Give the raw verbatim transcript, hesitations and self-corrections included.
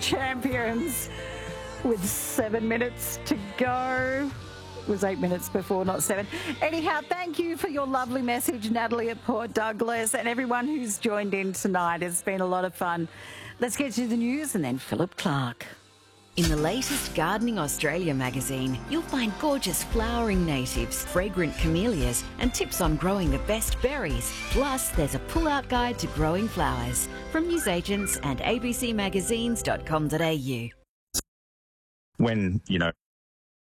champions with seven minutes to go. It was eight minutes before, not seven. Anyhow, thank you for your lovely message, Natalie at Port Douglas, and everyone who's joined in tonight. It's been a lot of fun. Let's get to the news and then Philip Clark. In the latest Gardening Australia magazine, you'll find gorgeous flowering natives, fragrant camellias, and tips on growing the best berries. Plus, there's a pull-out guide to growing flowers from newsagents and a b c magazines dot com dot a u. When, you know,